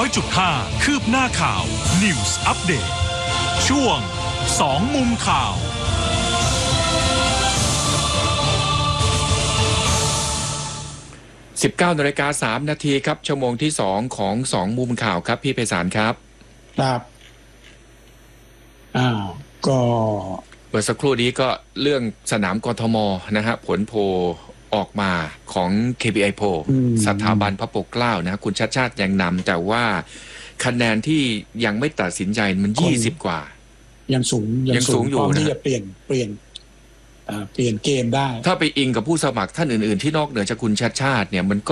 100.5 คืบหน้าข่าว News Update ช่วง2มุมข่าว 19:03 น.ครับชั่วโมงที่2ของ2มุมข่าวครับพี่ไพศาลครับครับก็เมื่อสักครู่นี้ก็เรื่องสนามกทมนะฮะผลโพลออกมาของ KPI โพลสถาบันพระปกเกล้านะคุณชาติชาติยังนำแต่ว่าคะแนนที่ยังไม่ตัดสินใจมัน20กว่ายังสูงอยู่พร้อมที่นะจะเปลี่ยนเกมได้ถ้าไปอิงกับผู้สมัครท่านอื่นๆที่นอกเหนือจากคุณชาติชาติเนี่ยมัน